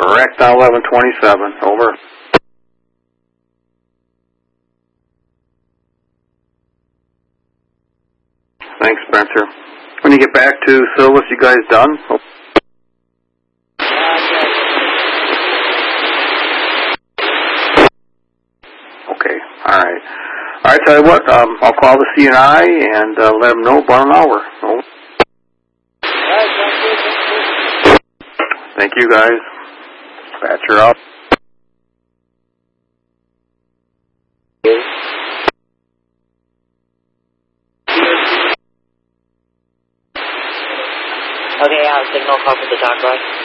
Correct on 1127. Over. Thanks, Spencer. When you get back to Silvis, you guys done? Oh. Okay, all right. All right, tell you what, I'll call the CNI and let them know about an hour. Oh. Thank you, guys. Dispatcher out. Okay, signal call for the talk bus.